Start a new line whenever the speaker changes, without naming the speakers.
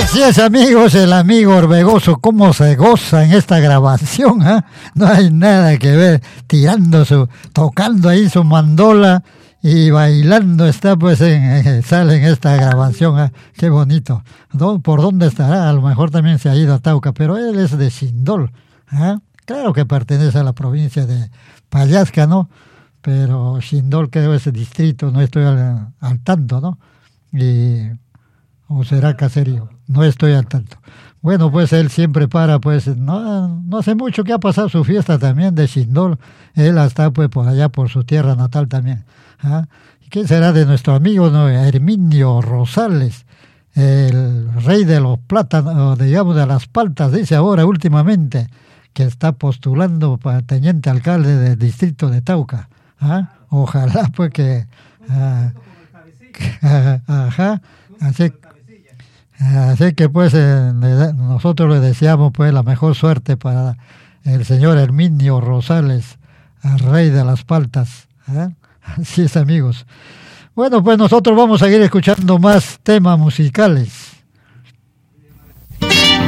Así es, amigos, el amigo Orbegoso, cómo se goza en esta grabación, ¿eh? No hay nada que ver, tocando ahí su mandola y bailando está, pues, sale en esta grabación, ¿eh? Qué bonito. ¿Por dónde estará? A lo mejor también se ha ido a Tauca, pero él es de Xindol, ¿eh? Claro que pertenece a la provincia de Pallasca, ¿no? Pero Xindol creo es distrito, no estoy al tanto, ¿no? ¿O será Caserío? No estoy al tanto. Bueno, pues él siempre pues, no hace mucho que ha pasado su fiesta también de Xindol. Él está pues por allá, por su tierra natal también. ¿Ah? ¿Y qué será de nuestro amigo, no? Herminio Rosales, el rey de los plátanos, digamos de las paltas, dice ahora últimamente, que está postulando para teniente alcalde del distrito de Tauca. ¿Ah? Ojalá pues que... ajá, así que pues nosotros le deseamos pues la mejor suerte para el señor Herminio Rosales, el rey de las paltas, ¿eh? Así es, amigos. Bueno, pues nosotros vamos a seguir escuchando más temas musicales.